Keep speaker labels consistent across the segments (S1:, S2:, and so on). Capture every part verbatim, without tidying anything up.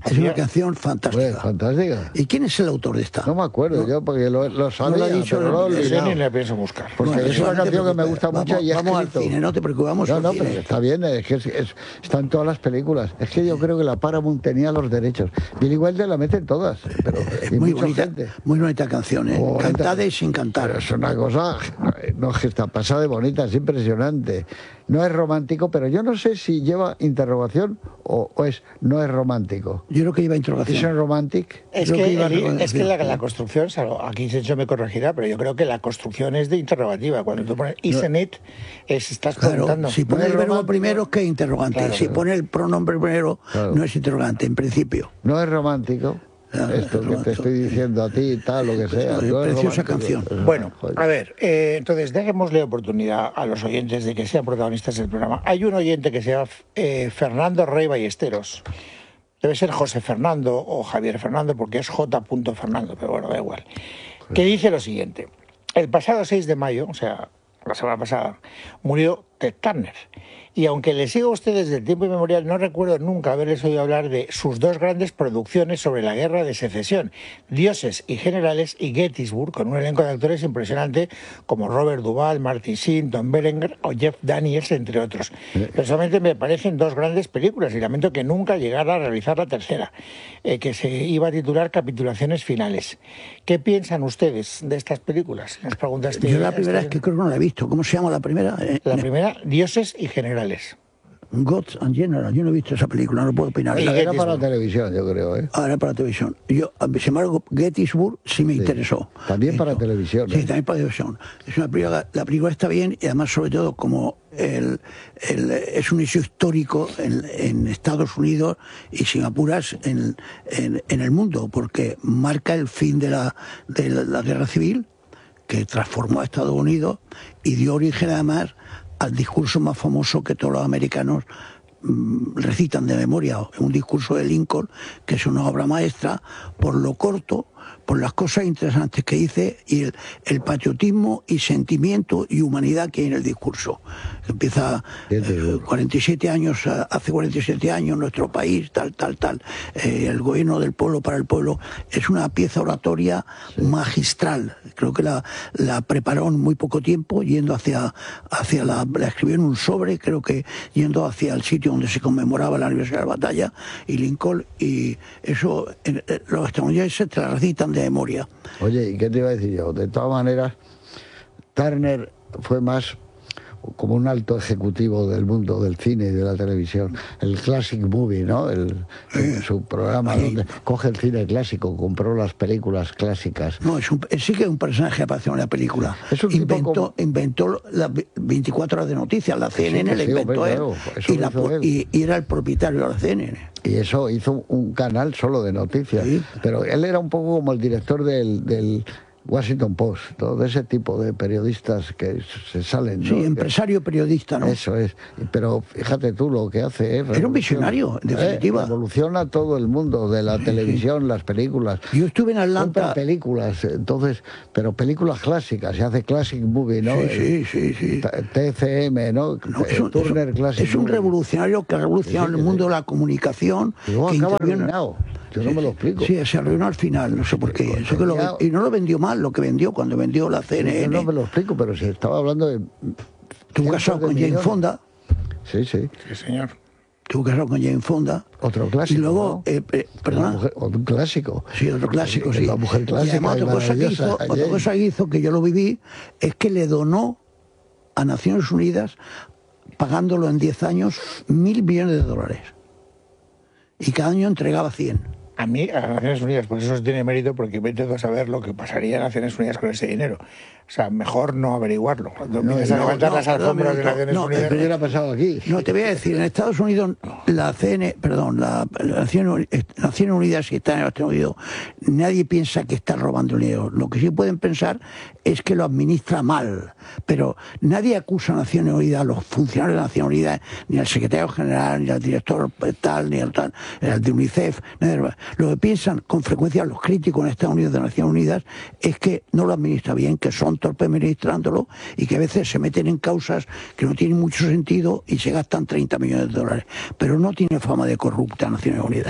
S1: Es una canción fantástica.
S2: Pues, fantástica.
S1: ¿Y quién es el autor de esta?
S2: No me acuerdo
S1: no,
S2: yo, porque lo, lo sabía,
S1: no lo ha dicho,
S2: pero no lo he
S3: Ese
S2: olvidado.
S3: ni le pienso buscar.
S2: Porque
S1: Bueno,
S2: es una
S1: no te
S2: canción que me
S1: preocupes.
S2: gusta mucho
S1: Vamos,
S2: y he
S1: vamos al
S2: escrito.
S1: cine, no te preocupes, vamos
S2: No,
S1: al
S2: no,
S1: cine.
S2: pero está bien, es que es, es, está en todas las películas. Es que yo creo que la Paramount tenía los derechos. Billy Wilder la mete en todas, pero
S1: Es
S2: y
S1: muy
S2: mucha
S1: bonita,
S2: gente.
S1: muy bonita canción, ¿eh?
S2: Oh,
S1: Cantada
S2: bonita.
S1: y sin cantar.
S2: Pero es una cosa, no es que está pasada de bonita, es impresionante. No es romántico, pero yo no sé si lleva interrogación o, o es no es romántico.
S1: Yo creo que lleva
S2: ¿Es
S1: interrogación.
S2: un romantic?
S3: Es
S1: Creo
S3: que,
S1: que iba
S3: el-
S1: a-
S3: es que la, la construcción, salvo- aquí Sencho me corregirá, pero yo creo que la construcción es de interrogativa. Cuando tú pones isn't it, es, estás
S1: Claro,
S3: preguntando.
S1: si pone
S2: No es
S1: el verbo
S2: romántico.
S1: primero es que es interrogante.
S3: Claro,
S1: si
S3: claro.
S1: pone el pronombre primero,
S2: Claro.
S1: no es interrogante, en principio.
S2: No es romántico.
S1: Ah,
S2: Esto que te estoy diciendo a ti, tal, lo que sea.
S1: Oye,
S2: No es
S1: preciosa
S2: romántico.
S1: canción.
S3: Bueno,
S2: Joder.
S3: a ver, eh, entonces démosle oportunidad a los oyentes de que sean protagonistas del programa. Hay un oyente que se llama eh, Fernando Rey Ballesteros. Debe ser José Fernando o Javier Fernando porque es J. Fernando, pero bueno, da igual. Que dice lo siguiente. El pasado seis de mayo, o sea, la semana pasada, murió Ted Turner. Y aunque le sigo a ustedes desde el tiempo inmemorial, no recuerdo nunca haberles oído hablar de sus dos grandes producciones sobre la guerra de secesión, Dioses y Generales y Gettysburg, con un elenco de actores impresionante como Robert Duvall, Martin Sheen, Tom Berenger o Jeff Daniels, entre otros. Personalmente me parecen dos grandes películas y lamento que nunca llegara a realizar la tercera, eh, que se iba a titular Capitulaciones Finales. ¿Qué piensan ustedes de estas películas? Nos pregunta este-
S1: Yo la primera
S3: este-
S1: es que creo que no la he visto. ¿Cómo se llama la primera? Eh,
S3: La primera, Dioses y Generales.
S1: Gods and Generals. Yo no he visto esa película, no puedo opinar.
S3: Y
S2: Era, era
S3: Gettysburg.
S2: para televisión, yo creo, ¿eh?
S1: Ahora para televisión. Yo, sin embargo, Gettysburg sí me interesó.
S2: También para
S1: Esto.
S2: televisión,
S1: Sí,
S2: ¿eh?
S1: también para televisión. Es una película, la película está bien y además, sobre todo, como el, el- es un hecho histórico en, en Estados Unidos y sin apuras en, en, en el mundo, porque marca el fin de la, de la, la guerra civil que transformó a Estados Unidos y dio origen además al discurso más famoso que todos los americanos mm, recitan de memoria, un discurso de Lincoln, que es una obra maestra por lo corto, por las cosas interesantes que dice y el, el patriotismo y sentimiento y humanidad que hay en el discurso. Empieza eh, cuarenta y siete años, eh, hace cuarenta y siete años nuestro país, tal, tal, tal, eh, el gobierno del pueblo para el pueblo. Es una pieza oratoria magistral. Creo que la, la preparó en muy poco tiempo, yendo hacia, hacia la, la escribió en un sobre, creo que yendo hacia el sitio donde se conmemoraba el aniversario de la batalla, y Lincoln, y eso eh, eh, los estadounidenses te la recitan de memoria.
S2: Oye, ¿y qué te iba a decir yo? De todas maneras, Turner fue más como un alto ejecutivo del mundo del cine y de la televisión. El Classic Movie, ¿no? El, el- su programa donde coge el cine clásico, compró las películas clásicas.
S1: No, es un, sí que es un personaje que apareció en la película.
S2: Es un tipo
S1: inventó,
S2: como-
S1: inventó las veinticuatro horas de noticias, la C N N
S2: que
S1: la
S2: sí,
S1: inventó
S2: hombre,
S1: él,
S2: claro, eso
S1: y,
S2: lo
S1: la
S2: hizo
S1: po-
S2: él.
S1: y- y era el propietario de la C N N.
S2: Y eso hizo un canal solo de noticias.
S1: Sí.
S2: Pero él era un poco como el director del, del Washington Post, ¿no? De ese tipo de periodistas que se salen, ¿no?
S1: Sí,
S2: Que-
S1: empresario periodista, ¿no?
S2: Eso es. Pero fíjate tú lo que hace. ¿eh?
S1: Era un
S2: Revoluciona-
S1: visionario, en
S2: ¿eh?
S1: definitiva.
S2: Revoluciona todo el mundo de la televisión, las películas.
S1: Yo estuve en
S2: Compra
S1: Atlanta.
S2: películas, entonces, pero películas clásicas, se hace Classic Movie, ¿no?
S1: Sí, sí, sí, sí.
S2: El T C M, ¿no?
S1: No, es un,
S2: Turner
S1: es un-
S2: Classic
S1: es un
S2: Movie.
S1: revolucionario que ha revolucionado
S2: Sí, sí,
S1: el
S2: que
S1: mundo
S2: sí.
S1: de la comunicación.
S2: Y luego
S1: que
S2: acaba
S1: intervino-
S2: arruinado. Yo no me lo explico.
S1: Sí, se arruinó al final, no sé por qué. Eso que lo-
S2: tenía-
S1: y no lo vendió mal, lo que vendió cuando vendió la C N
S2: Yo
S1: N.
S2: no me lo explico, pero si estaba hablando de.
S1: Estuvo casado
S2: cientos de
S1: con Jane
S2: millones.
S1: Fonda.
S2: Sí, sí.
S3: Sí, señor.
S1: Estuvo casado con Jane Fonda.
S2: Otro clásico.
S1: Y luego,
S2: ¿no?
S1: eh, eh,
S2: Una
S1: perdona.
S2: mujer- un clásico.
S1: Sí, otro clásico,
S2: Sí,
S1: sí.
S2: la mujer
S1: y
S2: clásica
S1: además
S2: y
S1: otra cosa, que
S2: maravillosa,
S1: hizo, otra
S2: Jane.
S1: cosa que hizo, que yo lo viví, es que le donó a Naciones Unidas, pagándolo en diez años, mil millones de dólares. Y cada año entregaba cien.
S3: A mí, a Naciones Unidas, pues eso tiene mérito porque me intento saber lo que pasaría en Naciones Unidas con ese dinero. O sea, mejor no averiguarlo. Cuando empiezas a
S1: no,
S3: levantar
S1: no,
S3: las
S1: perdón,
S3: alfombras de
S1: no,
S3: Naciones
S1: no,
S3: Unidas...
S2: ¿Qué hubiera pasado aquí?
S1: No, te voy a decir, en Estados Unidos la C N, perdón, la, la Naciones, Naciones Unidas, si está en Estados Unidos, nadie piensa que está robando dinero. Lo que sí pueden pensar es que lo administra mal, pero nadie acusa a Naciones Unidas, a los funcionarios de Naciones Unidas, ni al secretario general, ni al director tal, ni al tal, al de UNICEF. Nadie, lo que piensan con frecuencia los críticos en Estados Unidos de Naciones Unidas es que no lo administra bien, que son torpes administrándolo y que a veces se meten en causas que no tienen mucho sentido y se gastan treinta millones de dólares. Pero no tiene fama de corrupta Naciones Unidas.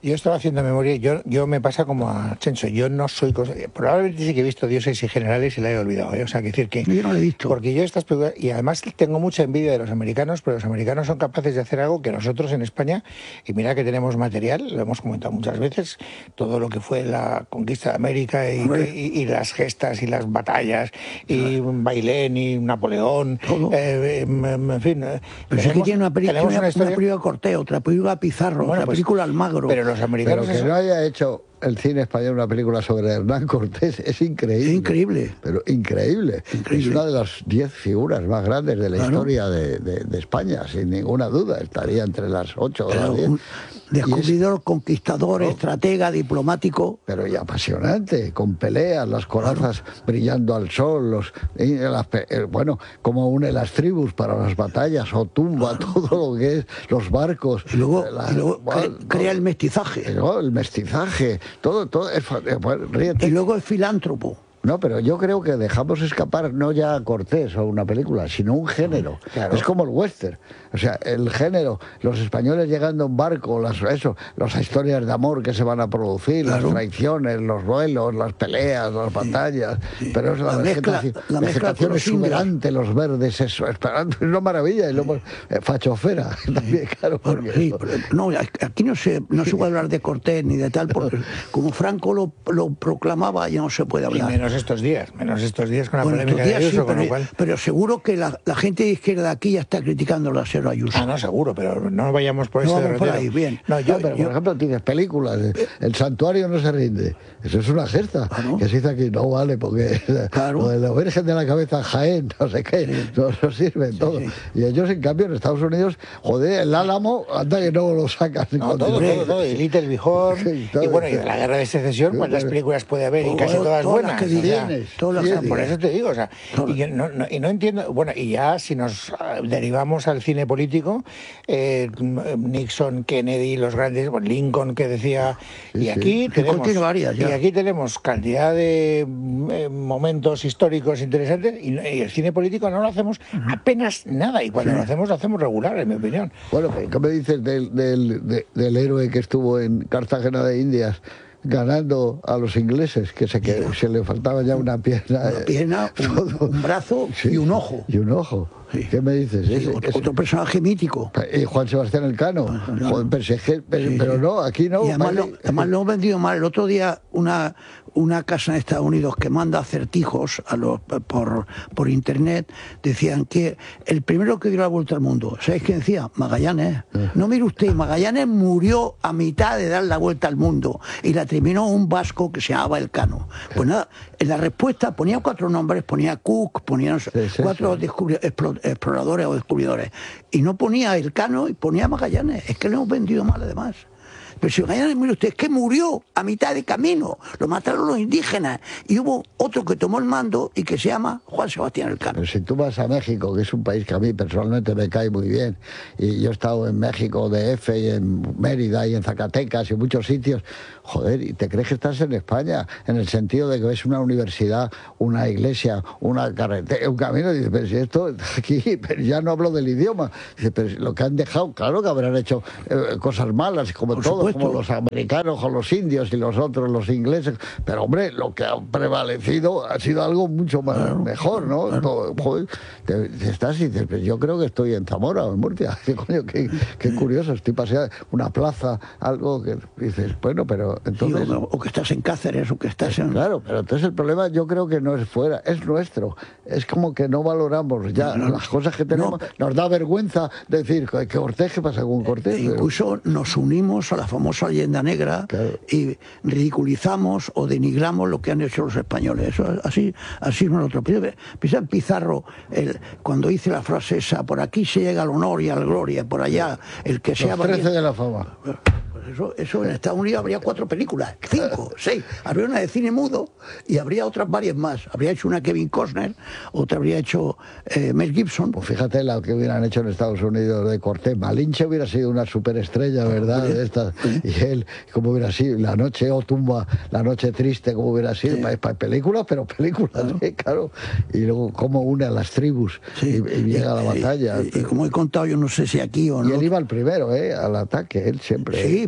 S3: Yo estaba haciendo memoria y yo, yo me pasa como a Chencho. Yo no soy... Probablemente sí que he visto Dioses y Generales y la he olvidado, ¿eh? O sea, que decir que...
S1: Yo no lo he visto.
S3: Porque yo estas películas... Y además tengo mucha envidia de los americanos, pero los americanos son capaces de hacer algo que nosotros en España, y mira que tenemos material, lo hemos comentado muchas veces, todo lo que fue la conquista de América y, y, y las gestas y las batallas, y Bailén y Napoleón, eh, en fin...
S1: Pero sí que tiene una película, una, una, una película Cortés, otra película Pizarro, bueno, otra pues, película Almagro.
S3: Pero los americanos...
S2: Pero que no haya hecho el cine español una película sobre Hernán Cortés es increíble.
S1: Es increíble.
S2: Pero increíble. increíble. Es una de las diez figuras más grandes de la claro. historia de, de, de España, sin ninguna duda. Estaría entre las ocho o las diez.
S1: Descubridor, es... conquistador, ¿no? Estratega, diplomático.
S2: Pero y apasionante, con peleas, las corazas claro. brillando al sol, los las, bueno, como une las tribus para las batallas, o tumba claro. todo lo que es, los barcos.
S1: Y luego,
S2: la,
S1: y luego
S2: bueno,
S1: crea, crea el mestizaje.
S2: No, el mestizaje, todo, todo. Es, bueno, ríete.
S1: Y luego es filántropo.
S2: No, pero yo creo que dejamos escapar no ya a Cortés o una película, sino un género. Claro. Es como el western. O sea, el género, los españoles llegando en barco, las, eso, las historias de amor que se van a producir, claro. las traiciones, los duelos, las peleas, las batallas. Sí, sí. Pero es la, la vegetación, mezcla, la vegetación exuberante, los verdes, eso, esperando, es una maravilla. Y luego, eh, fachofera también, claro.
S1: Bueno, sí, pero, no, aquí no se, no se puede hablar de Cortés ni de tal, porque como Franco lo, lo proclamaba, ya no se puede hablar.
S3: Estos días, menos estos días con la
S1: bueno,
S3: polémica
S1: días,
S3: de Ayuso,
S1: sí, pero,
S3: con lo cual...
S1: pero seguro que la, la gente de izquierda de aquí ya está criticando la Sierra Ayuso.
S3: Ah, no, seguro, pero no vayamos por
S1: no
S3: ese
S1: derrotero. Por ahí, bien.
S2: No, yo, no, pero, yo... por ejemplo, tienes películas, El Santuario no se rinde. Eso es una gesta. ¿Ah, no? Que se dice aquí, no vale, porque claro. lo de la Virgen de la Cabeza Jaén, no sé qué, sí. no, no sirve sí, todo. Sí. Y ellos, en cambio, en Estados Unidos, joder, el Álamo, anda que no lo sacan.
S3: No, todo, todo, todo, y Little Bihor, sí, y bueno, y de la Guerra de Secesión, ¿cuántas películas puede haber? Y casi todas buenas.
S1: Que tienes, todas las
S3: o sea, por eso te digo, o sea, y no, no, y no entiendo, bueno, y ya si nos derivamos al cine político, eh, Nixon, Kennedy, los grandes, bueno, Lincoln que decía, sí, y aquí sí. tenemos
S1: varias,
S3: y aquí tenemos cantidad de eh, momentos históricos interesantes y, y el cine político no lo hacemos apenas nada, y cuando sí. lo hacemos lo hacemos regular, en mi opinión.
S2: Bueno, ¿qué me dices del, del, de, del héroe que estuvo en Cartagena de Indias ganando a los ingleses, que se, que se le faltaba ya una pierna,
S1: una pierna un, un brazo sí, y un ojo
S2: y un ojo sí. ¿Qué me dices?
S1: Sí, otro, es, otro personaje mítico,
S2: y Juan Sebastián Elcano, no, no. Joder, pero, pero, sí. pero no, aquí no,
S1: y además, vale. lo, además lo hemos vendido mal. El otro día una una casa en Estados Unidos que manda acertijos a los, por, por internet, decían que el primero que dio la vuelta al mundo, ¿sabéis quién decía? Magallanes. Uh-huh. No mire usted, Magallanes murió a mitad de dar la vuelta al mundo y la terminó un vasco que se llamaba Elcano. Pues nada, en la respuesta ponía cuatro nombres, ponía Cook, ponía no sé, sí, sí, cuatro sí. exploradores o descubridores, y no ponía Elcano y ponía Magallanes. Es que lo hemos vendido mal además. Pero si Magallanes, mire usted, es que murió a mitad de camino, lo mataron los indígenas, y hubo otro que tomó el mando y que se llama Juan Sebastián Elcano.
S2: Pero si tú vas a México, que es un país que a mí personalmente me cae muy bien, y yo he estado en México, D F, y en Mérida, y en Zacatecas, y en muchos sitios, joder, y te crees que estás en España, en el sentido de que ves una universidad, una iglesia, una carretera, un camino, y dices, pero si esto aquí, pero ya no hablo del idioma, dices, pero lo que han dejado, claro que habrán hecho eh, cosas malas, como todo, como los americanos o los indios y los otros, los ingleses, pero hombre, lo que ha prevalecido ha sido algo mucho más claro, mejor, ¿no? Claro. Todo, joder, te, te estás y dices, yo creo que estoy en Zamora o en Murcia, qué coño, qué, qué curioso, estoy paseando una plaza, algo que dices, bueno, pero entonces...
S1: Sí, o, o que estás en Cáceres, o que estás en...
S2: Claro, pero entonces el problema yo creo que no es fuera, es nuestro, es como que no valoramos ya no, no, las cosas que tenemos, no, nos da vergüenza decir que Cortés, ¿qué pasa con Cortés?
S1: Incluso pero... nos unimos a la famosa leyenda negra, claro, y ridiculizamos o denigramos lo que han hecho los españoles. Eso así, así no es otro. Piensa en Pizarro, el, cuando dice la frase esa, por aquí se llega al honor y a la gloria, por allá el que sea...
S2: Los trece de la fama.
S1: Eso, eso en Estados Unidos habría cuatro películas, cinco, seis. Habría una de cine mudo y habría otras varias más. Habría hecho una Kevin Costner, otra habría hecho eh, Mel Gibson.
S2: Pues fíjate la que hubieran hecho en Estados Unidos de Cortés. Malinche hubiera sido una superestrella, ¿verdad? De estas. Y él, como hubiera sido, La Noche o Tumba, La Noche Triste, como hubiera sido, sí, para, para películas, pero películas, claro, ¿eh? Claro. Y luego cómo une a las tribus, sí, y, y llega a la batalla.
S1: Y, y, y como he contado, yo no sé si aquí o no.
S2: Y él iba al primero, ¿eh? Al ataque, él siempre.
S1: Sí,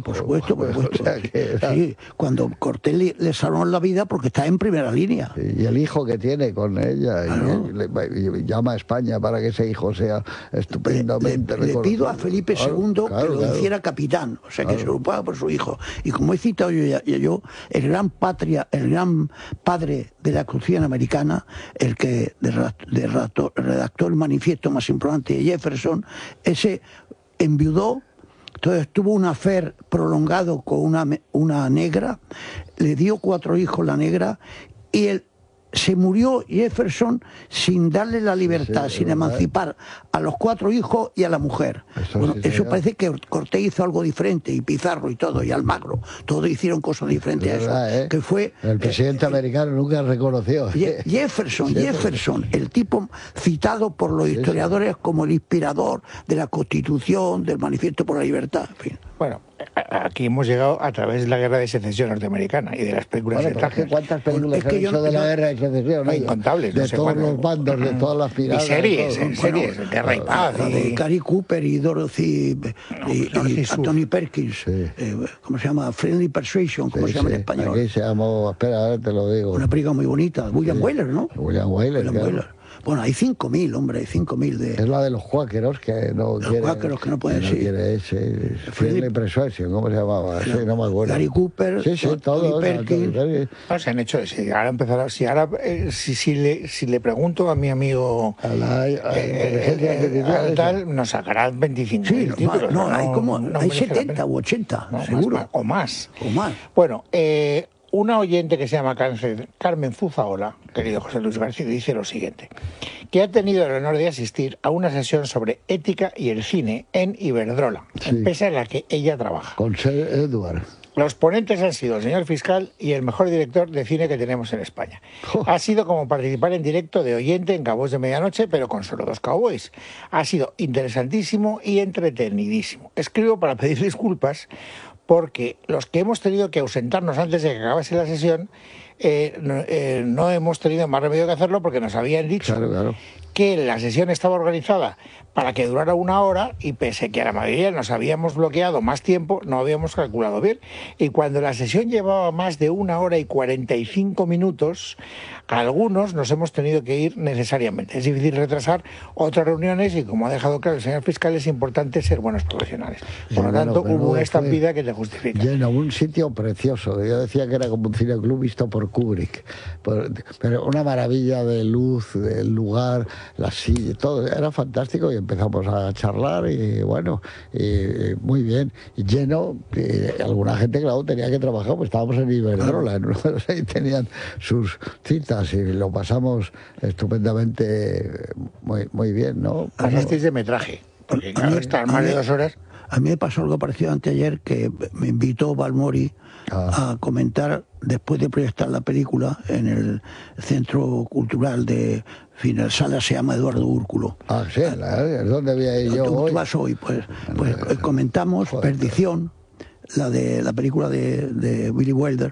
S1: por supuesto, por supuesto.
S2: O sea que era-
S1: Sí, cuando Cortés le, le salvó la vida porque está en primera línea.
S2: Y el hijo que tiene con ella, y-
S1: Claro.
S2: y, le- y llama a España para que ese hijo sea
S1: Le,
S2: estupendamente
S1: le- le pido a
S2: reconocido.
S1: Felipe
S2: Claro,
S1: segundo
S2: claro,
S1: que lo
S2: claro.
S1: hiciera capitán, o sea, que
S2: Claro.
S1: se preocupaba por su hijo. Y como he citado yo, ya- ya yo, el gran patria, el gran padre de la Constitución americana, el que de ra- de rato- redactó el manifiesto más importante de Jefferson, ese enviudó. Entonces tuvo un affair prolongado con una, me- una negra, le dio cuatro hijos la negra y él se murió Jefferson sin darle la libertad,
S2: sí,
S1: sin
S2: es verdad.
S1: emancipar a los cuatro hijos y a la mujer.
S2: Eso
S1: Bueno,
S2: sí,
S1: eso
S2: señor.
S1: parece que Cortés hizo algo diferente, y Pizarro y todo, y Almagro, todos hicieron cosas diferentes
S2: Es
S1: a eso,
S2: verdad, ¿eh?
S1: que fue
S2: El presidente
S1: eh,
S2: americano nunca reconoció.
S1: Je- Jefferson, Jefferson, el tipo citado por los historiadores como el inspirador de la Constitución, del Manifiesto por la Libertad, en fin.
S3: Bueno, a- aquí hemos llegado a través de la guerra de secesión norteamericana y de las películas
S2: Bueno,
S3: de
S2: pero es que
S3: Turner.
S2: ¿cuántas películas
S1: Es que
S2: han
S1: yo
S2: hecho
S1: no-
S2: de la
S1: yo-
S2: guerra de secesión?
S3: No,
S2: ¿no?
S3: incontables,
S2: De
S3: no sé
S2: todos
S3: cuántas.
S2: los bandos, de todas las
S3: Y
S2: piradas.
S3: series,
S2: todo.
S3: en series, Guerra y Paz.
S1: La de
S3: y-
S1: Gary Cooper y Dorothy y,
S3: Dorothy
S1: y
S3: Sue.
S1: Anthony Perkins,
S2: Sí.
S1: eh, ¿cómo se llama? Friendly Persuasion, ¿cómo
S2: Sí,
S1: se llama
S2: sí.
S1: en español?
S2: Aquí se llamó, espera, ahora te lo digo.
S1: Una película muy bonita, William Wyler, ¿no?
S2: William Wyler,
S1: William
S2: claro.
S1: Wyler. Bueno, hay cinco mil, hombre, hay cinco mil de...
S2: Es la de los cuáqueros que no
S1: Los
S2: quiere.
S1: cuáqueros que no pueden, sí.
S2: quiere ese. Friendly Persuasion, ¿cómo se llamaba? Sí, no me acuerdo.
S1: Gary Cooper,
S2: Sí, sí,
S1: Tony
S2: todos.
S1: Perkins.
S2: Anthony Perkins.
S3: No, se han hecho, si ahora empezará, si ahora, eh, si, si, le, si le pregunto a mi amigo
S2: A la, a la
S3: eh,
S2: inteligencia
S3: eh,
S2: artificial,
S3: al
S2: esa.
S3: tal, nos sacará veinticinco mil
S1: Sí,
S3: títulos.
S1: no, hay como,
S3: no
S1: hay
S3: merece la
S1: setenta
S3: pena.
S1: u ochenta,
S3: No, más,
S1: seguro.
S3: más, o más.
S1: O más.
S3: Bueno, eh, una oyente que se llama Carmen Carmen Zuzaola, querido José Luis García, dice lo siguiente, que ha tenido el honor de asistir a una sesión sobre ética y el cine en Iberdrola,
S2: Sí.
S3: empresa en la que ella trabaja.
S2: Con Sir Edward.
S3: Los ponentes han sido el señor fiscal y el mejor director de cine que tenemos en España.
S2: Jo.
S3: Ha sido como participar en directo de oyente en Cowboys de Medianoche, pero con solo dos cowboys. Ha sido interesantísimo y entretenidísimo. Escribo para pedir disculpas porque los que hemos tenido que ausentarnos antes de que acabase la sesión, eh, no, eh, no hemos tenido más remedio que hacerlo porque nos habían dicho
S2: Claro, claro.
S3: que la sesión estaba organizada para que durara una hora y pese que a la mayoría nos habíamos bloqueado más tiempo, no habíamos calculado bien. Y cuando la sesión llevaba más de una hora y cuarenta y cinco minutos, algunos nos hemos tenido que ir necesariamente. Es difícil retrasar otras reuniones y, como ha dejado claro el señor fiscal, es importante ser buenos profesionales.
S2: Sí,
S3: Por lo
S2: bueno,
S3: tanto,
S2: pero
S3: hubo una
S2: fue
S3: estampida que te justifica.
S2: Lleno, un sitio precioso. Yo decía que era como un cineclub visto por Kubrick. Por- pero una maravilla de luz, del lugar, la silla, todo. Era fantástico y empezamos a charlar y bueno, y, muy bien. Y lleno, y alguna gente, claro, tenía que trabajar, pues estábamos en Iberdrola, en uno de los ahí tenían sus citas y lo pasamos estupendamente muy, muy bien, ¿no?
S3: Pasasteis de metraje, porque claro, estar más de dos horas...
S1: A mí me pasó algo parecido anteayer, que me invitó Balmori
S2: Ah.
S1: a comentar, después de proyectar la película, en el Centro Cultural de Final Sala, se llama Eduardo Úrculo.
S2: Ah, sí, la- es donde voy a ir yo
S1: Tú,
S2: hoy.
S1: tú vas hoy, pues, pues eh, comentamos
S2: Joder.
S1: Perdición, la de la película de, de Billy Wilder,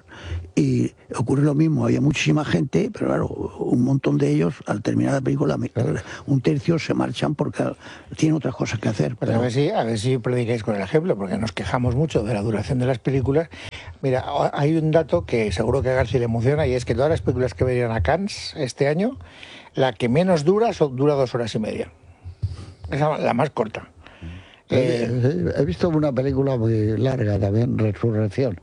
S1: y ocurre lo mismo, había muchísima gente, pero claro, un montón de ellos, al terminar la película, un tercio se marchan porque tienen otras cosas que hacer.
S3: Pues
S1: Pero
S3: a ver si, a ver si predicáis con el ejemplo, porque nos quejamos mucho de la duración de las películas. Mira, hay un dato que seguro que a García le emociona, y es que todas las películas que venían a Cannes este año, la que menos dura son, dura dos horas y media. Es la, la más corta. Eh,
S2: Eh, He visto una película muy larga también, Resurrección.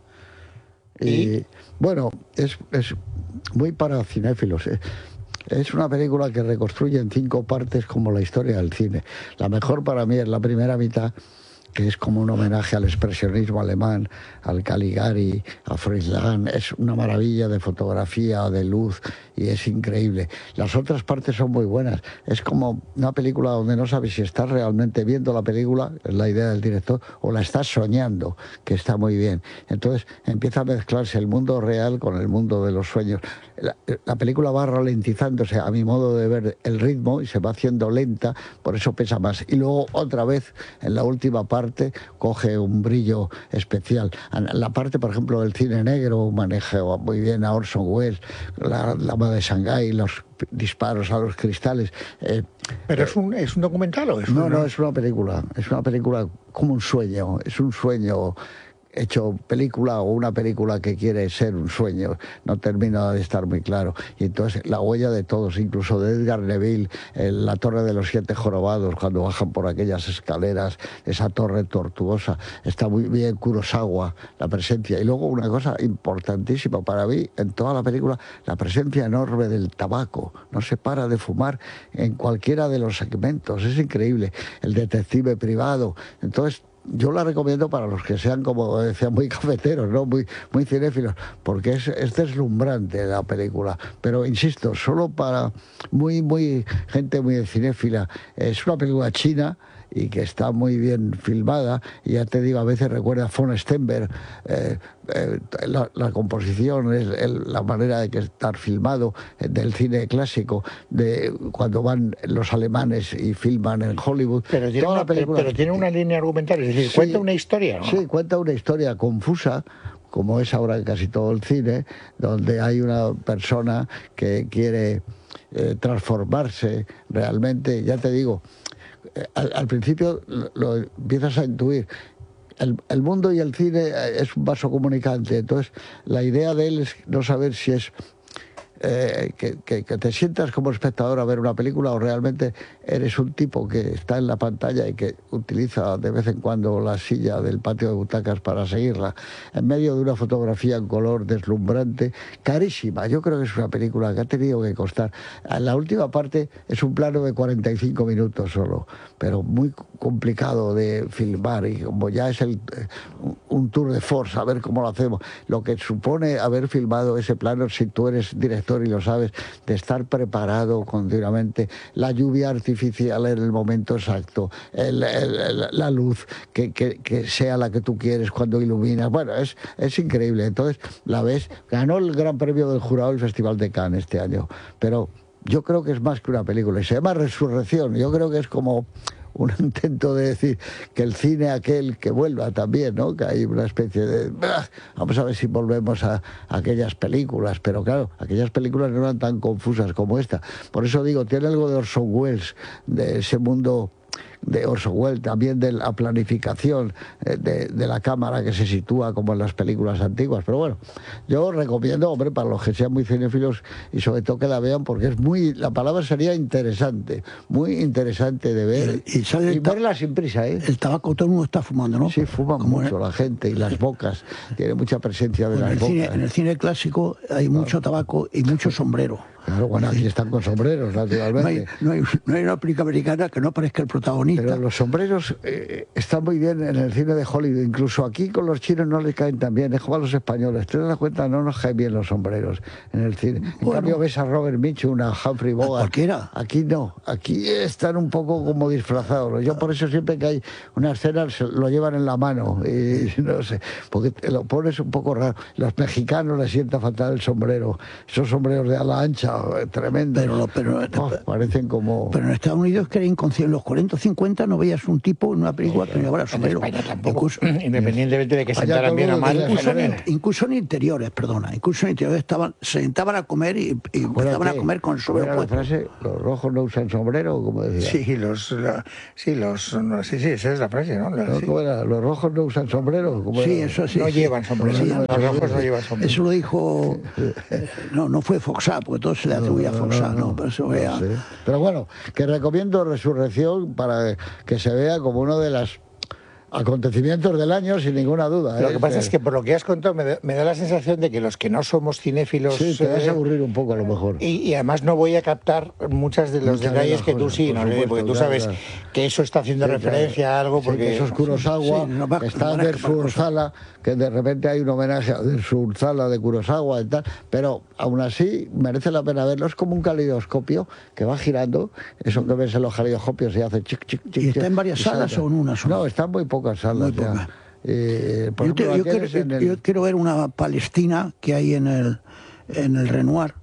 S2: Y,
S3: ¿Y?
S2: bueno, es, es muy para cinéfilos. eh. Es una película que reconstruye en cinco partes como la historia del cine. La mejor para mí es la primera mitad, que es como un homenaje al expresionismo alemán, al Caligari, a Fritz Lang. Es una maravilla de fotografía, de luz, y es increíble. Las otras partes son muy buenas. Es como una película donde no sabes si estás realmente viendo la película, es la idea del director, o la estás soñando, que está muy bien. Entonces empieza a mezclarse el mundo real con el mundo de los sueños. La, la película va ralentizándose, a mi modo de ver, el ritmo, y se va haciendo lenta, por eso pesa más. Y luego otra vez, en la última parte, coge un brillo especial. La parte, por ejemplo, del cine negro maneja muy bien a Orson Welles, la Dama de Shanghái, los disparos a los cristales. Eh,
S3: ¿Pero es un, es un documental o es
S2: no,
S3: un-
S2: no, es una película. Es una película como un sueño. Es un sueño hecho película o una película que quiere ser un sueño, no termina de estar muy claro. Y entonces la huella de todos, incluso de Edgar Neville, en la Torre de los Siete Jorobados, cuando bajan por aquellas escaleras, esa torre tortuosa, está muy bien Kurosawa, la presencia. Y luego una cosa importantísima para mí en toda la película, la presencia enorme del tabaco. No se para de fumar en cualquiera de los segmentos, es increíble. El detective privado. Entonces, yo la recomiendo para los que sean, como decía, muy cafeteros, ¿no? Muy, muy cinéfilos, porque es, es deslumbrante la película. Pero insisto, solo para muy, muy gente muy cinéfila. Es una película china y que está muy bien filmada, y ya te digo, a veces recuerda a von Stenberg, eh, eh, la, la composición, es el, la manera de que estar filmado, eh, del cine clásico, de cuando van los alemanes y filman en Hollywood.
S3: Pero tiene, una, película, pero, pero tiene una línea argumental, es decir, sí, cuenta una historia, ¿no?
S2: Sí, cuenta una historia confusa, como es ahora en casi todo el cine, donde hay una persona que quiere eh, transformarse realmente, ya te digo, Al, al principio lo, lo empiezas a intuir. El, el mundo y el cine es un vaso comunicante, entonces la idea de él es no saber si es eh, que, que, que te sientas como espectador a ver una película o realmente eres un tipo que está en la pantalla y que utiliza de vez en cuando la silla del patio de butacas para seguirla, en medio de una fotografía en color deslumbrante, carísima. Yo creo que es una película que ha tenido que costar. En la última parte es un plano de cuarenta y cinco minutos solo, pero muy complicado de filmar, y como ya es el, un tour de force, a ver cómo lo hacemos, lo que supone haber filmado ese plano, si tú eres director y lo sabes, de estar preparado continuamente, la lluvia artificial en el momento exacto, el, el, la luz que, que, que sea la que tú quieres cuando iluminas. Bueno, es, es increíble. Entonces la ves, ganó el Gran Premio del Jurado del Festival de Cannes este año, pero yo creo que es más que una película, y se llama Resurrección. Yo creo que es como un intento de decir que el cine aquel que vuelva también, ¿no? Que hay una especie de... Vamos a ver si volvemos a, a aquellas películas, pero claro, aquellas películas no eran tan confusas como esta. Por eso digo, tiene algo de Orson Welles, de ese mundo de Orson Welles, también de la planificación de, de la cámara que se sitúa como en las películas antiguas. Pero bueno, yo recomiendo, hombre, para los que sean muy cinéfilos y sobre todo que la vean, porque es muy, la palabra sería interesante, muy interesante de ver y, y, sale y verla sin prisa, ¿eh?
S1: El tabaco todo el mundo está fumando, ¿no?
S2: Sí, fuma como mucho el... la gente, y las bocas, tiene mucha presencia de
S1: bueno,
S2: las
S1: en el
S2: bocas.
S1: Cine, en el cine clásico hay claro. mucho tabaco y mucho sombrero.
S2: Claro, bueno, aquí están con sombreros, naturalmente.
S1: No hay, no hay, no hay una película americana que no aparezca el protagonista.
S2: Pero los sombreros eh, están muy bien en el cine de Hollywood. Incluso aquí con los chinos no les caen tan bien. Es como a los españoles. ¿Te das cuenta? No nos caen bien los sombreros en el cine. En bueno, cambio ves a Robert Mitchum, a Humphrey Bogart.
S1: Cualquiera.
S2: Aquí no. Aquí están un poco como disfrazados. Yo por eso siempre que hay una escena lo llevan en la mano. Y no sé, porque te lo pones un poco raro. Los mexicanos les sienta fatal el sombrero. Esos sombreros de ala ancha, tremendo,
S1: pero, pero
S2: oh, parecen como...
S1: Pero en Estados Unidos, que era inconsciente, en los cuarenta o cincuenta no veías un tipo en una película que no llevara sombrero.
S3: En España tampoco, incluso, independientemente de que sentaran bien o mal.
S1: Incluso, en, incluso en interiores, perdona, incluso en interiores estaban, se sentaban a comer y, y empezaban a comer con el sombrero
S2: puesto. La frase, los rojos no usan sombrero, como decía.
S3: Sí, los, la, sí, los, no, sí, sí, esa es la frase, ¿no? La,
S2: ¿No?
S3: sí.
S2: ¿Cómo era? Los rojos no usan sombrero. ¿Cómo
S1: sí,
S2: era?
S1: eso sí.
S3: No
S1: sí.
S3: llevan sombrero. Sí, los rojos no llevan sombrero.
S1: Eso lo dijo, eh, no, no fue Foxá, porque todo se le atribuía a Foxá. No, no, no, pero, eso vea.
S2: No sé. Pero bueno, que recomiendo Resurrección para que se vea como uno de los acontecimientos del año, sin ninguna duda.
S3: Lo
S2: ¿eh?
S3: que pasa es que por lo que has contado me da, me da la sensación de que los que no somos cinéfilos...
S2: Sí, te vas
S3: eh,
S2: a aburrir un poco a lo mejor.
S3: Y, y además no voy a captar muchas de los
S2: Muchas
S3: detalles
S2: de
S3: que tú
S2: cosas,
S3: sí,
S2: por
S3: ¿no?
S2: supuesto,
S3: Porque tú
S2: claro,
S3: sabes
S2: claro.
S3: que eso está haciendo
S2: Sí,
S3: referencia
S2: claro.
S3: a algo, porque...
S2: Sí, que eso es Kurosawa,
S1: sí, no va,
S2: que está
S1: no
S2: Der Surzala, que de repente hay un homenaje a Der Surzala de Kurosawa y tal, pero aún así merece la pena verlo. Es como un calidoscopio que va girando, eso que ves en los calidoscopios y hace chic, chic, chic.
S1: ¿Y está en varias salas o en una sola?
S2: No, está en muy pocas salas.
S1: Muy poca.
S2: Eh, por
S1: yo,
S2: ejemplo,
S1: te, yo, quiero,
S2: en el...
S1: yo quiero ver una Palestina que hay en el, en el Renoir,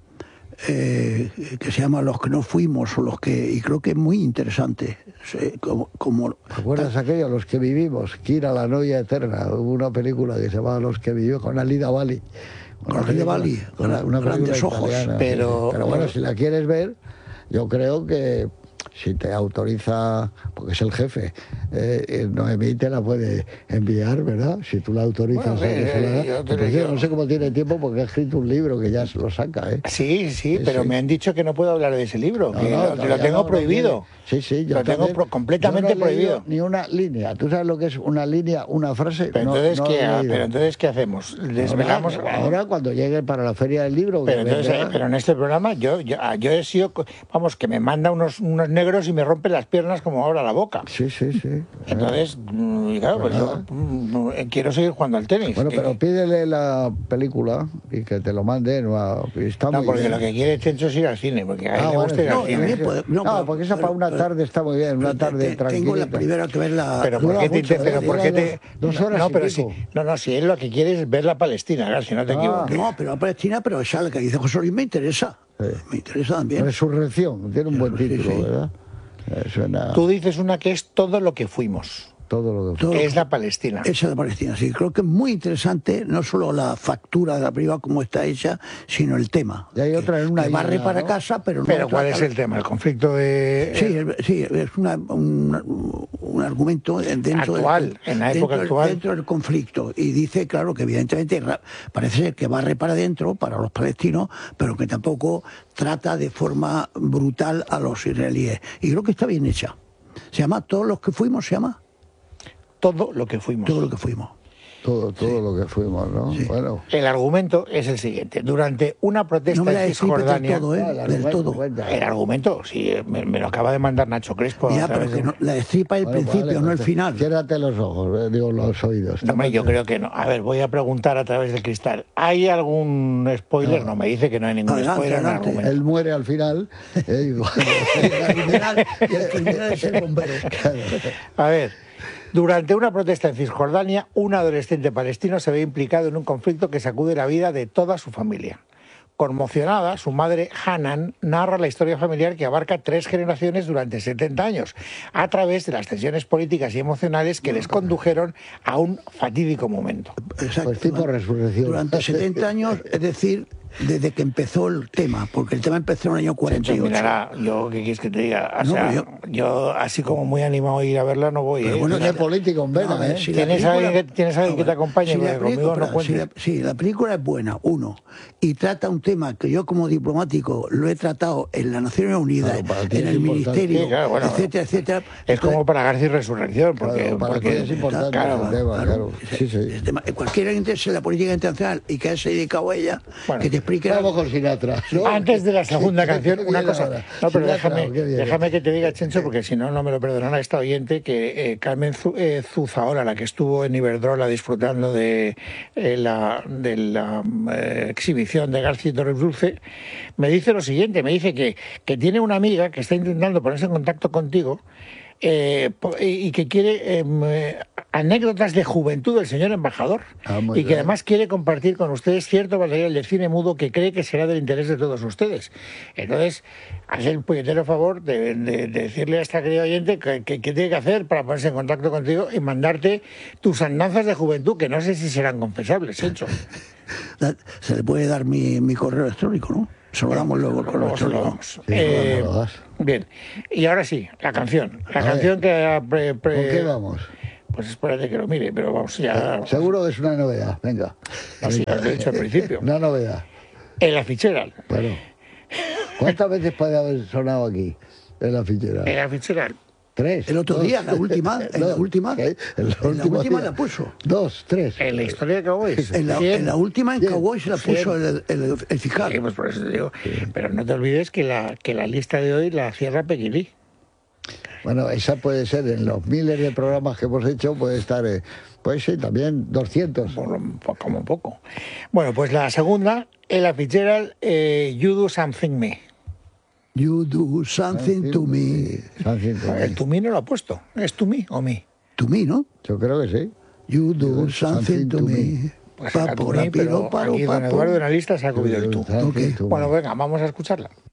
S1: eh, que se llama Los que no fuimos, o los que, y creo que es muy interesante. Eh, como, como,
S2: ¿Te acuerdas ta... aquello, Los que vivimos? Kira, la novia eterna, hubo una película que se llamaba Los que vivimos, con Alida Bali.
S1: Con Alida Bali,
S2: con una, una
S1: grandes ojos.
S2: Italiana,
S3: pero,
S2: pero bueno, si la quieres ver, yo creo que si te autoriza, porque es el jefe, eh, Noemí te la puede enviar, ¿verdad? Si tú la autorizas
S3: Bueno,
S2: a que
S3: eh,
S2: se la
S3: yo
S2: haga.
S3: te
S2: Pues
S3: digo-
S2: yo no sé cómo tiene tiempo porque ha escrito un libro que ya se lo saca, ¿eh?
S3: Sí, sí,
S2: Sí,
S3: pero
S2: sí.
S3: me han dicho que no puedo hablar de ese libro,
S2: No,
S3: que
S2: no,
S3: lo, que lo
S2: todavía
S3: tengo
S2: no, no
S3: prohibido.
S2: quiere. Sí, sí, yo
S3: Lo tengo
S2: también.
S3: pro- completamente
S2: Yo no he leído
S3: prohibido.
S2: ni una línea. ¿Tú sabes lo que es una línea, una frase?
S3: Pero
S2: No,
S3: entonces,
S2: no
S3: ¿qué,
S2: he
S3: ha-
S2: leído.
S3: pero entonces, ¿qué hacemos? Desvelamos.
S2: Ahora, ahora, cuando llegue para la feria del libro,
S3: Pero
S2: que
S3: entonces,
S2: vendrá-
S3: eh, pero en este programa yo, yo, ah, yo he sido, co- vamos, que me manda unos, unos negros y me rompe las piernas como ahora la boca.
S2: Sí, sí, sí.
S3: Entonces, mm, y claro, pues yo mm, eh, quiero seguir jugando al tenis.
S2: Bueno,
S3: que-
S2: pero pídele la película y que te lo manden. a- Está
S3: no,
S2: muy
S3: porque
S2: bien.
S3: lo que quiere Chencho es ir al cine, porque a él
S2: Ah,
S3: le
S2: bueno,
S3: gusta ir
S2: sí.
S3: al
S1: No, y a
S3: cine.
S1: mí puede-
S2: No,
S1: pero-
S2: porque esa
S1: pero-
S2: para una
S1: pero-
S2: tarde está muy bien, una
S1: Te-
S2: tarde
S1: te-
S2: tranquila.
S1: Tengo la primera que ver la...
S3: Pero
S2: Dura
S3: ¿por qué te
S2: mucho,
S3: inter- pero
S2: ¿eh?
S3: por qué
S2: Dura
S3: te-
S2: dos- dos horas
S3: no,
S2: y
S3: pero
S2: pico.
S3: sí, no, no, si él lo que quiere es ver la Palestina, claro, si no te
S2: Ah.
S3: equivoques.
S1: No, pero la Palestina, pero esa la que dice José Luis me interesa.
S2: Sí.
S1: Me interesa también.
S2: Resurrección, tiene un buen
S1: Sí,
S2: título,
S1: sí.
S2: ¿verdad? Eh, Suena
S3: Tú dices una que es todo lo que fuimos,
S2: todo lo que
S1: Todo-
S3: que es la Palestina.
S1: Esa es la Palestina, sí. Creo que es muy interesante, no solo la factura de la película como está hecha, sino el tema.
S2: Y hay otra en una
S1: que barre
S2: isla,
S1: para
S2: ¿no?
S1: casa, pero no
S3: Pero ¿cuál
S1: trata-
S3: es el tema? El conflicto de...
S1: Sí, es, sí, es una- un, un argumento dentro
S3: Actual,
S1: del,
S3: en la época
S1: dentro,
S3: actual.
S1: dentro del conflicto. Y dice, claro, que evidentemente ra- parece ser que barre para adentro, para los palestinos, pero que tampoco trata de forma brutal a los israelíes. Y creo que está bien hecha. Se llama Todos los que fuimos, se llama
S3: todo lo que fuimos.
S1: Todo lo que fuimos.
S2: todo, todo lo que fuimos, ¿no? Bueno.
S3: El argumento es el siguiente. Durante una protesta
S1: No me la
S3: en
S1: destripes del
S3: Cisjordania...
S1: todo, ¿eh?
S2: Ah, el
S1: del
S2: argumento,
S1: todo.
S2: cuenta.
S3: El argumento, sí, me, me lo acaba de mandar Nacho Crespo. a
S1: Ya,
S3: través
S1: pero que
S3: de-
S1: no, la destripa el
S2: Bueno,
S1: principio,
S2: vale,
S1: no el
S2: pues,
S1: final.
S2: Ciérrate los ojos, eh, digo, los oídos.
S3: No, hombre, yo creo que no. A ver, voy a preguntar a través del cristal. ¿Hay algún spoiler? No, me dice que no hay ningún
S1: Adelante,
S3: spoiler en el
S1: adelante.
S3: argumento.
S2: Él muere al final. eh, y bueno,
S1: El criminal- y el criminal es el bombero.
S3: A ver, durante una protesta en Cisjordania, un adolescente palestino se ve implicado en un conflicto que sacude la vida de toda su familia. Conmocionada, su madre, Hanan, narra la historia familiar que abarca tres generaciones durante setenta años, a través de las tensiones políticas y emocionales que les condujeron a un fatídico momento.
S1: Exacto.
S2: Pues tipo resurrección.
S1: Durante setenta años, es decir, desde que empezó el tema, porque el tema empezó en el año cuarenta y
S3: Entonces,
S1: ocho.
S3: mirará, yo, ¿qué quieres que te diga? O
S1: No,
S3: sea,
S1: yo-
S3: yo... así como muy animado a ir a verla, no voy.
S1: Pero
S3: ¿eh?
S1: bueno,
S2: Tiene
S1: la-
S2: político en vena,
S1: No, a ver,
S2: ¿eh?
S1: si la
S3: ¿Tienes
S1: película-
S3: alguien que- tienes alguien que te acompañe?
S1: si la
S3: Porque conmigo
S1: película-
S3: no
S1: si
S3: cuentes.
S1: la- Sí, la película es buena, uno, y trata un tema que yo como diplomático lo he tratado en las Naciones Unidas,
S2: Claro, para ti
S1: en
S2: es
S1: el
S2: importante.
S1: Ministerio,
S3: Sí, claro, bueno,
S1: etcétera, etcétera.
S3: Es como para García y Resurrección, porque...
S2: Claro, para
S3: porque
S2: ti es importante
S3: claro,
S2: ese tema, claro. Sí, sí.
S1: El tema- cualquiera que interese en la política internacional y que se dedicado a ella,
S3: Bueno,
S1: que te explique...
S2: Vamos con Sinatra, ¿no?
S3: Antes de la segunda
S2: ¿Qué-
S3: canción,
S2: qué
S3: una
S2: viene
S3: cosa.
S2: ahora?
S3: No, pero
S2: Sinatra,
S3: déjame,
S2: ¿o qué viene?
S3: déjame que te diga, Chencho, porque si no, no me lo perdonará esta oyente, que eh, Carmen Zu- eh, Zuzaola, la que estuvo en Iberdrola disfrutando de eh, la, de la eh, exhibición de García Torres Dulce, me dice lo siguiente, me dice que, que tiene una amiga que está intentando ponerse en contacto contigo eh, po- y y que quiere em, eh, anécdotas de juventud del señor embajador
S2: Ah, muy
S3: y que
S2: bien.
S3: además quiere compartir con ustedes cierto material de cine mudo que cree que será del interés de todos ustedes. Entonces, haz el puñetero favor de, de- de decirle a esta querida oyente que, que- que tiene que hacer para ponerse en contacto contigo y mandarte tus andanzas de juventud, que no sé si serán confesables, hecho.
S1: Da- Se le puede dar mi, mi correo electrónico, ¿no? Se lo damos luego el correo
S3: Luego se lo
S1: electrónico.
S3: damos.
S2: Sí,
S3: Eh,
S2: luego me lo das.
S3: bien, y ahora sí, la canción. La
S2: A
S3: canción que... ha pre- pre-
S2: ¿Con qué vamos?
S3: Pues espérate que lo mire, pero vamos ya...
S2: Seguro que es una novedad, venga.
S3: Así ya te he dicho al principio.
S2: Una novedad.
S3: En la fichera.
S2: Bueno. ¿Cuántas veces puede haber sonado aquí en la fichera?
S3: En la fichera.
S2: Tres.
S1: El otro
S2: dos.
S1: día, la última, en la
S2: Dos.
S1: última,
S2: ¿Eh? En la
S1: en la
S2: última
S1: última
S2: día.
S1: la puso.
S2: Dos, tres.
S3: En la historia de Cowboys.
S1: En la,
S3: Cien.
S1: en la última en
S2: Bien.
S1: Cowboy se la puso el, el, el fiscal.
S3: Sí, pues por eso te digo. Pero no te olvides que la, que la lista de hoy la cierra Pequilí.
S2: Bueno, esa puede ser en los miles de programas que hemos hecho, puede estar, eh, puede ser también doscientos.
S3: Por lo- por- como poco. Bueno, pues la segunda, Ella Fitzgerald, eh, You Do Something Me.
S1: You do something to me.
S2: Something to me.
S3: El to me no lo ha puesto. ¿Es to me o me?
S1: To me, ¿no?
S2: Yo creo que sí.
S1: You do something to me.
S3: Pues
S1: Pa,
S3: era to
S1: por
S3: me,
S1: apiro,
S3: pero
S1: paro,
S3: aquí don
S1: papo.
S3: Eduardo en la lista se ha cogido el tú.
S2: Something
S1: Ok.
S2: to me.
S3: Bueno, venga, vamos a escucharla.